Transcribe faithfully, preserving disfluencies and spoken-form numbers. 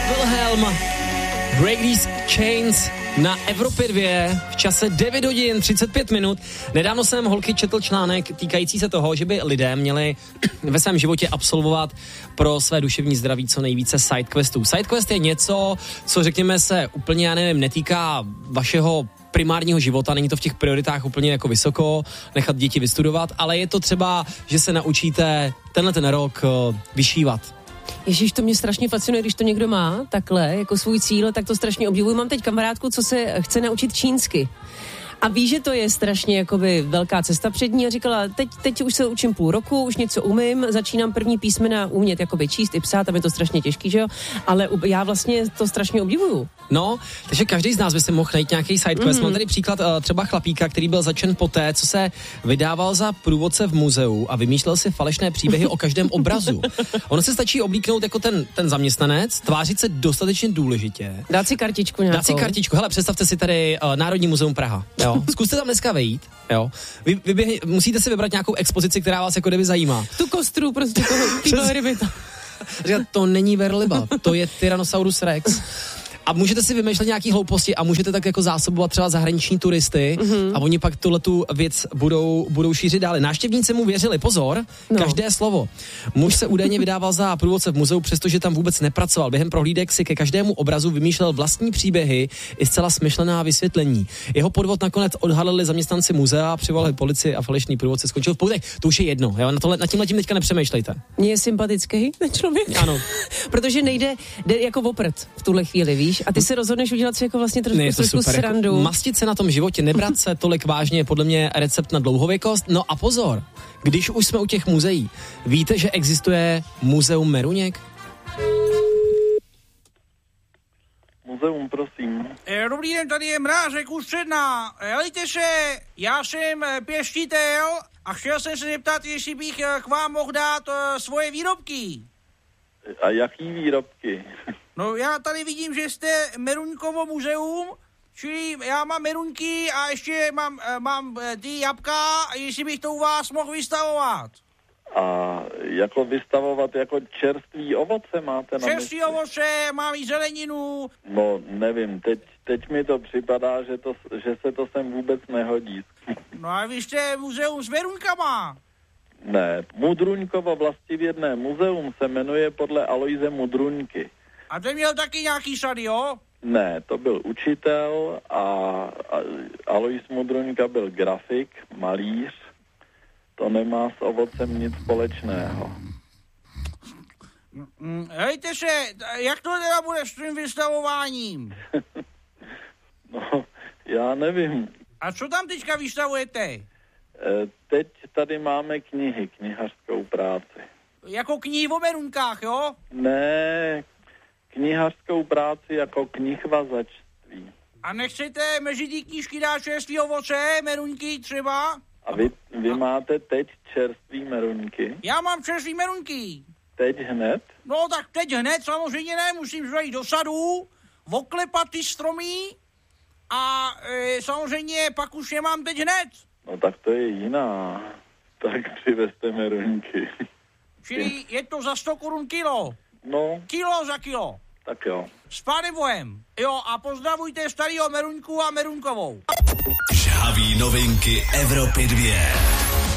Wilhelm, Break These Chains na Evropě dva v čase devět hodin třicet pět minut. Nedávno jsem, holky, četl článek týkající se toho, že by lidé měli ve svém životě absolvovat pro své duševní zdraví co nejvíce sidequestů. Sidequest je něco, co řekněme se úplně, já nevím, netýká vašeho primárního života, není to v těch prioritách úplně jako vysoko, nechat děti vystudovat, ale je to třeba, že se naučíte tenhle ten rok vyšívat. Ježíš, to mě strašně fascinuje, když to někdo má takhle, jako svůj cíl, tak to strašně obdivuju. Mám teď kamarádku, co se chce naučit čínsky. A ví, že to je strašně jakoby velká cesta před ní a říkala, teď, teď už se učím půl roku, už něco umím, začínám první písmena umět jakoby číst i psát, tam je to strašně těžký, že jo? Ale já vlastně to strašně obdivuju. No, takže každý z nás by si mohl najít nějaký sidequest. Mm-hmm. Mám tady příklad uh, třeba chlapíka, který byl začen poté, co se vydával za průvodce v muzeu a vymýšlel si falešné příběhy o každém obrazu. Ono se stačí oblíknout jako ten, ten zaměstnanec, tvářit se dostatečně důležitě. Dát si kartičku nějakou. Dát si kartičku. Hele, představte si tady uh, Národní muzeum Praha. Jo? Zkuste tam dneska vejít. Jo? Vy, vy, musíte si vybrat nějakou expozici, která vás jako kdyby zajímá. Tu kostru prostě toho velryby. To není velryba, to je Tyrannosaurus Rex. A můžete si vymýšlet nějaký hlouposti a můžete tak jako zásobovat třeba zahraniční turisty mm-hmm. a oni pak tuhletu věc budou, budou šířit dále. Návštěvníci mu věřili, pozor, no. Každé slovo. Muž se údajně vydával za průvodce v muzeu, přestože tam vůbec nepracoval. Během prohlídek si ke každému obrazu vymýšlel vlastní příběhy i zcela smyšlená vysvětlení. Jeho podvod nakonec odhalili zaměstnanci muzea a přivolali policii a falešný průvodce skončil v poutech. To už je jedno, jo? Na tohle, nad tímhle tím teďka nepřemýšlejte. Mně je sympatický ten člověk. Ano. Protože nejde, jde jako oprt v tuhle chvíli, víš? A ty se rozhodneš udělat si jako vlastně trošku, ne, trošku srandu. Jako mastit se na tom životě, nebrat se tolik vážně, je podle mě recept na dlouhověkost. No a pozor, když už jsme u těch muzeí, víte, že existuje muzeum Meruněk? Muzeum, prosím. Dobrý den, tady je Mrářek Ústředná. Helejte se, já jsem pěstitel a chtěl jsem se zeptat, jestli bych k vám mohl dát uh, svoje výrobky. A jaký výrobky? No já tady vidím, že jste Meruňkovo muzeum, čili já mám meruňky a ještě mám, mám ty jabka, jestli bych to u vás mohl vystavovat. A jako vystavovat jako čerstvý ovoce máte na Čerstvý mysli? Ovoce, mám i zeleninu. No nevím, teď, teď mi to připadá, že, to, že se to sem vůbec nehodí. No a vy jste muzeum s meruňkama. Ne, Mudruňkovo vlastivědné muzeum se jmenuje podle Aloise Mudruňky. A ten měl taky nějaký sady, jo? Ne, to byl učitel a, a Alois Mudruňka byl grafik, malíř. To nemá s ovocem nic společného. Hejte se, jak to teda bude s tím vystavováním? No, já nevím. A co tam teďka vystavujete? Teď tady máme knihy, knihařskou práci. Jako knihy o meruňkách, jo? Ne, knihařskou práci jako knihvazačství. A nechcete mezi ty knížky dát čerstvý ovoce, meruňky třeba? A vy, vy a... máte teď čerstvý meruňky? Já mám čerstvý meruňky. Teď hned? No tak teď hned, samozřejmě ne, musím zajít do sadu, oklepat ty stromy a e, samozřejmě pak už je mám teď hned. No tak to je jiná. Tak přivezte meruňky. Čili je to za sto korun kilo? No. Kilo za kilo. Tak jo. S pánem Bohem. Jo, a pozdravujte starýho Meruňku a Meruňkovou. Žhavý novinky Evropy dva.